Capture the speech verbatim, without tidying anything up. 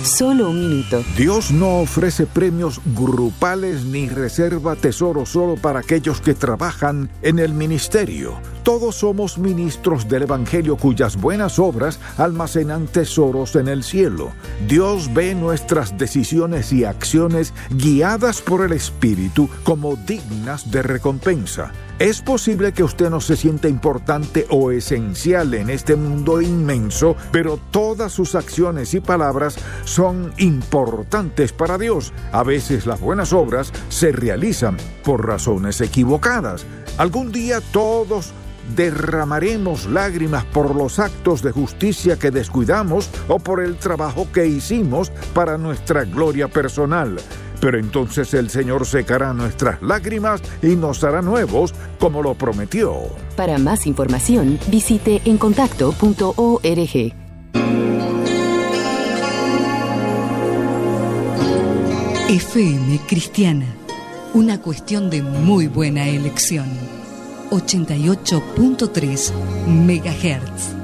Solo un minuto. Dios no ofrece premios grupales ni reserva tesoros solo para aquellos que trabajan en el ministerio. Todos somos ministros del Evangelio cuyas buenas obras almacenan tesoros en el cielo. Dios ve nuestras decisiones y acciones guiadas por el Espíritu como dignas de recompensa. Es posible que usted no se sienta importante o esencial en este mundo inmenso, pero todas sus acciones y palabras son importantes para Dios. A veces las buenas obras se realizan por razones equivocadas. Algún día todos derramaremos lágrimas por los actos de justicia que descuidamos o por el trabajo que hicimos para nuestra gloria personal. Pero entonces el Señor secará nuestras lágrimas y nos hará nuevos, como lo prometió. Para más información, visite encontacto punto org. F M Cristiana, una cuestión de muy buena elección. ochenta y ocho punto tres megahertz.